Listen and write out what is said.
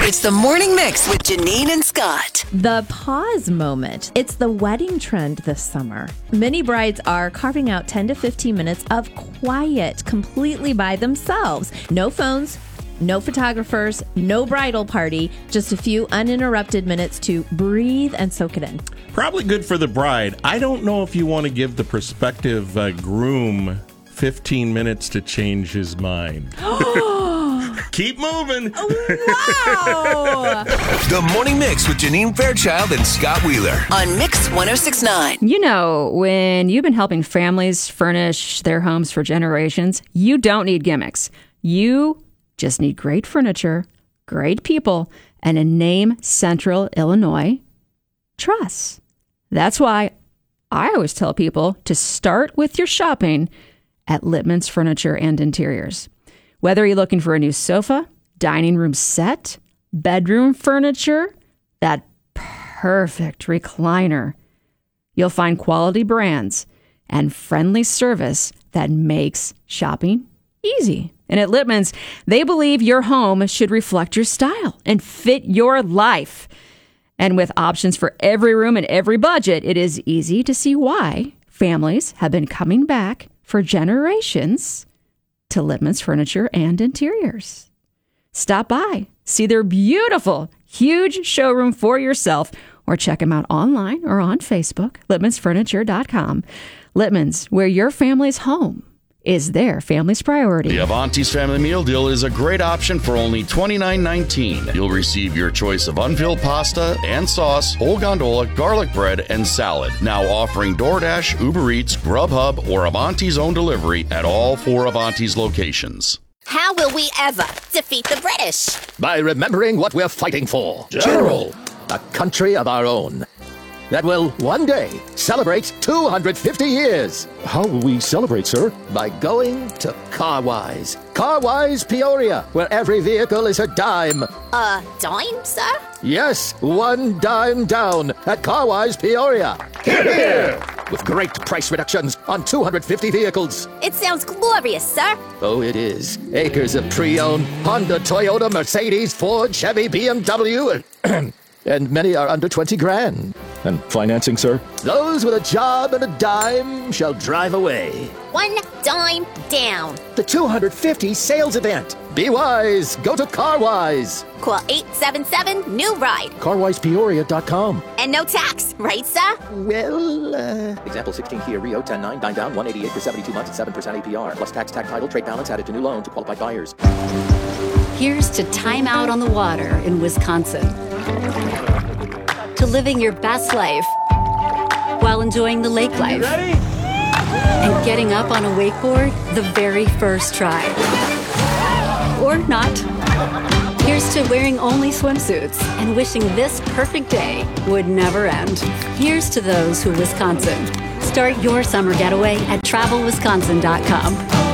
It's the Morning Mix with Janine and Scott. The pause moment. It's the wedding trend this summer. Many brides are carving out 10 to 15 minutes of quiet completely by themselves. No phones, no photographers, no bridal party, just a few uninterrupted minutes to breathe and soak it in. Probably good for the bride. I don't know if you want to give the prospective groom 15 minutes to change his mind. Keep moving. Wow. The Morning Mix with Janine Fairchild and Scott Wheeler. On Mix 106.9. You know, when you've been helping families furnish their homes for generations, you don't need gimmicks. You just need great furniture, great people, and a name Central Illinois trusts. That's why I always tell people to start with your shopping at Littman's Furniture and Interiors. Whether you're looking for a new sofa, dining room set, bedroom furniture, that perfect recliner, you'll find quality brands and friendly service that makes shopping easy. And at Littman's, they believe your home should reflect your style and fit your life. And with options for every room and every budget, it is easy to see why families have been coming back for generations to Littman's Furniture and Interiors. Stop by, see their beautiful, huge showroom for yourself, or check them out online or on Facebook, littmansfurniture.com. Littman's, where your family's home is their family's priority. The Avanti's Family Meal Deal is a great option for only $29.19. You'll receive your choice of unfilled pasta and sauce, whole gondola, garlic bread, and salad. Now offering DoorDash, Uber Eats, Grubhub, or Avanti's own delivery at all 4 Avanti's locations. How will we ever defeat the British? By remembering what we're fighting for. General, a country of our own that will one day celebrate 250 years. How will we celebrate, sir? By going to Carwise. Carwise Peoria, where every vehicle is a dime. A dime, sir? Yes, 1 dime down at Carwise Peoria. Hear, hear! With great price reductions on 250 vehicles. It sounds glorious, sir. Oh, it is. Acres of pre-owned Honda, Toyota, Mercedes, Ford, Chevy, BMW, and many are under 20 grand. And financing, sir? Those with a job and a dime shall drive away. 1 dime down. The 250 sales event. Be wise. Go to Carwise. Call 877-NEW-RIDE. CarwisePeoria.com. And no tax, right, sir? Well, example 16 Kia Rio 10.9, 9 down, 188 for 72 months at 7% APR. Plus tax, title, trade balance added to new loan to qualified buyers. Here's to Time Out on the Water in Wisconsin. To living your best life while enjoying the lake life. And getting up on a wakeboard the very first try. Or not. Here's to wearing only swimsuits and wishing this perfect day would never end. Here's to those who Wisconsin. Start your summer getaway at travelwisconsin.com.